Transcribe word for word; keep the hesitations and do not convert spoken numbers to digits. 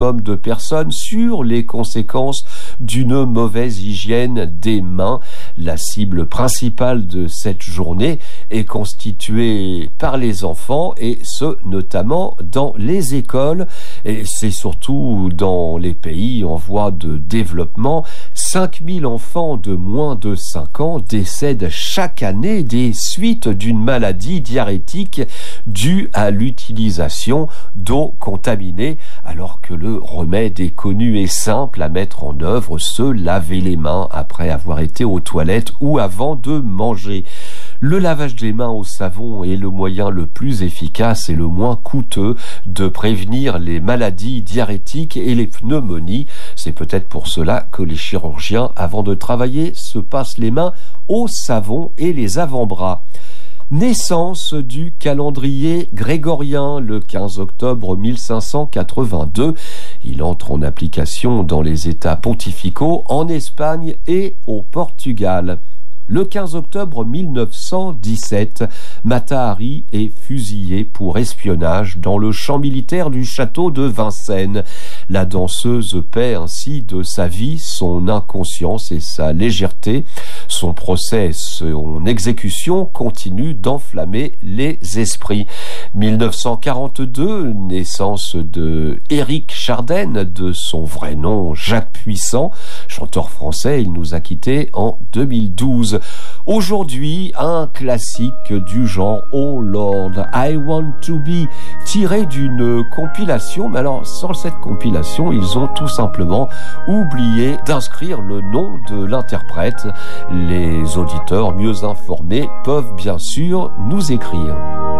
maximum de personnes sur les conséquences d'une mauvaise hygiène des mains. La cible principale de cette journée est constituée par les enfants et ce, notamment dans les écoles. Et c'est surtout dans les pays en voie de développement. cinq mille enfants de moins de cinq ans décèdent chaque année des suites d'une maladie diarrhétique due à l'utilisation d'eau contaminée, alors que le remède est connu et simple à mettre en œuvre, se laver les mains après avoir été aux toilettes ou avant de manger. Le lavage des mains au savon est le moyen le plus efficace et le moins coûteux de prévenir les maladies diarrhétiques et les pneumonies. C'est peut-être pour cela que les chirurgiens, avant de travailler, se passent les mains au savon et les avant-bras. Naissance du calendrier grégorien le quinze octobre mille cinq cent quatre-vingt-deux. Il entre en application dans les États pontificaux en Espagne et au Portugal. Le quinze octobre mille neuf cent dix-sept, Mata Hari est fusillée pour espionnage dans le champ militaire du château de Vincennes. La danseuse paie ainsi de sa vie son inconscience et sa légèreté. Son procès, son exécution continue d'enflammer les esprits. mille neuf cent quarante-deux, naissance de Éric Chardin, de son vrai nom Jacques Puissant, chanteur français. Il nous a quittés en deux mille douze. Aujourd'hui, un classique du genre Oh Lord, I Want to Be, tiré d'une compilation, mais alors sans cette compilation, ils ont tout simplement oublié d'inscrire le nom de l'interprète. Les auditeurs mieux informés peuvent bien sûr nous écrire.